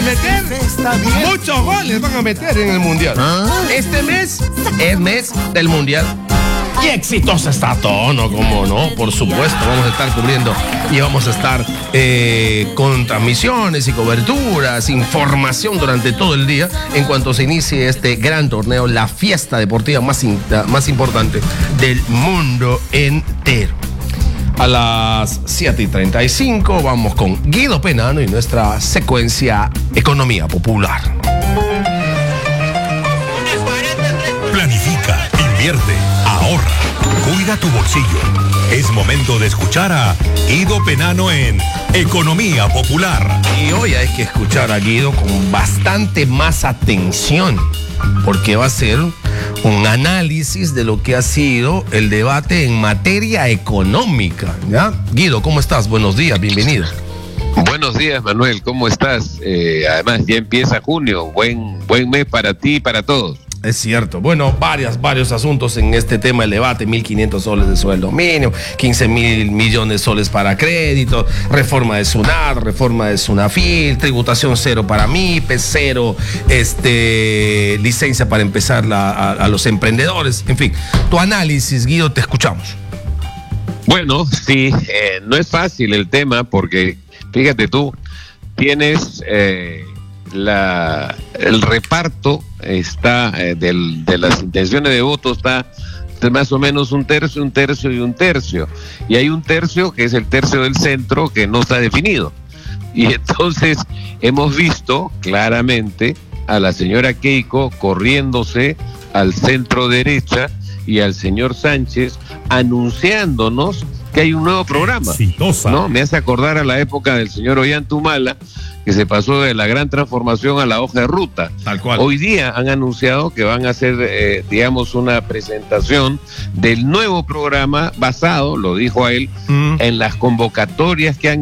meter muchos goles, van a meter en el Mundial. Este mes es mes del Mundial. Y exitoso está todo, ¿no? ¿Cómo no? Por supuesto, vamos a estar cubriendo y vamos a estar con transmisiones y coberturas, información durante todo el día en cuanto se inicie este gran torneo, la fiesta deportiva más importante del mundo entero. A las 7:35 vamos con Guido Penano y nuestra secuencia Economía Popular. Planifica, invierte, ahorra, cuida tu bolsillo. Es momento de escuchar a Guido Penano en Economía Popular. Y hoy hay que escuchar a Guido con bastante más atención, porque va a ser un análisis de lo que ha sido el debate en materia económica, ¿ya? Guido, ¿cómo estás? Buenos días, bienvenido. Buenos días, Manuel, ¿cómo estás? Además, ya empieza junio, buen mes para ti y para todos. Es cierto. Bueno, varios asuntos en este tema del debate. 1.500 soles de sueldo mínimo, 15.000 millones de soles para crédito, reforma de SUNAT, reforma de SUNAFIL, tributación cero para MIPES, cero licencia para empezar a los emprendedores. En fin, tu análisis, Guido, te escuchamos. Bueno, sí, no es fácil el tema porque, fíjate tú, tienes... el reparto está de las intenciones de voto está más o menos un tercio y un tercio, y hay un tercio que es el tercio del centro que no está definido, y entonces hemos visto claramente a la señora Keiko corriéndose al centro derecha y al señor Sánchez anunciándonos que hay un nuevo programa, ¿no? Me hace acordar a la época del señor Ollantumala, que se pasó de la gran transformación a la hoja de ruta. Tal cual. Hoy día han anunciado que van a hacer, digamos, una presentación del nuevo programa basado, lo dijo a él, en las convocatorias que han